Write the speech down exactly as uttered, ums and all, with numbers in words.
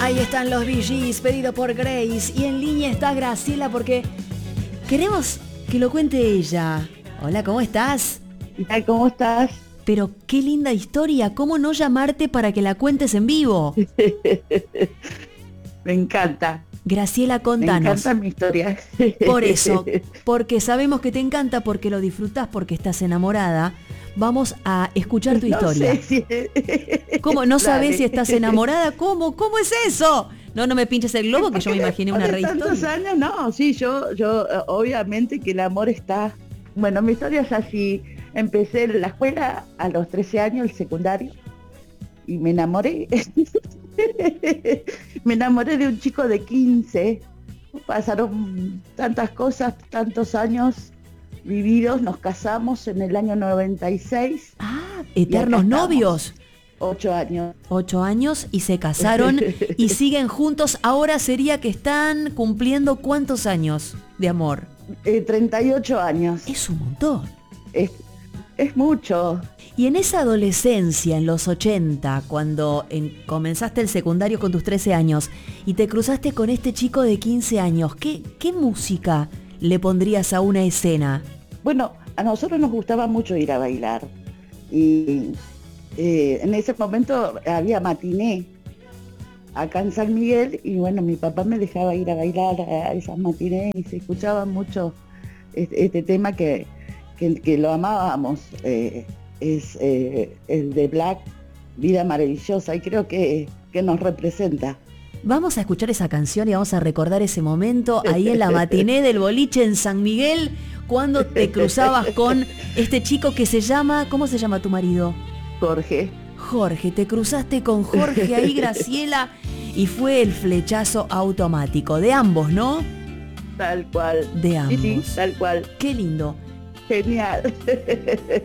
Ahí están los Bee Gees, pedido por Grace. Y en línea está Graciela porque queremos que lo cuente ella. Hola, ¿cómo estás? ¿Qué tal? ¿Cómo estás? Pero qué linda historia. ¿Cómo no llamarte para que la cuentes en vivo? Me encanta. Graciela, contanos. Me encanta mi historia. Por eso, porque sabemos que te encanta, porque lo disfrutás, porque estás enamorada. Vamos a escuchar tu no historia. Sé si... ¿Cómo? ¿No sabés Dale. si estás enamorada? ¿Cómo? ¿Cómo es eso? No, no me pinches el globo, que yo me imaginé una re tantos historia. años, no, sí, yo, yo, obviamente que el amor está... Bueno, mi historia es así. Empecé en la escuela a los trece años, el secundario, y me enamoré. Me enamoré de un chico de quince. Pasaron tantas cosas, tantos años vividos. Nos casamos en el año noventa y seis. Ah, eternos novios. Ocho años. Ocho años y se casaron y siguen juntos. Ahora sería que están cumpliendo ¿cuántos años de amor? Eh, treinta y ocho años. Es un montón. Es, es mucho. Y en esa adolescencia, en los ochenta, cuando en, comenzaste el secundario con tus trece años y te cruzaste con este chico de quince años, ¿qué, qué música le pondrías a una escena? Bueno, a nosotros nos gustaba mucho ir a bailar. Y eh, en ese momento había matiné acá en San Miguel y bueno, mi papá me dejaba ir a bailar a esas matinés y se escuchaba mucho este, este tema que, que, que lo amábamos. Eh, es eh, el de Black, Vida Maravillosa, y creo que, que nos representa. Vamos a escuchar esa canción y vamos a recordar ese momento ahí en la matiné del boliche en San Miguel, cuando te cruzabas con este chico que se llama, ¿cómo se llama tu marido? Jorge. Jorge, te cruzaste con Jorge ahí, Graciela, y fue el flechazo automático de ambos, ¿no? Tal cual. De ambos. Sí, sí, tal cual. Qué lindo. Genial.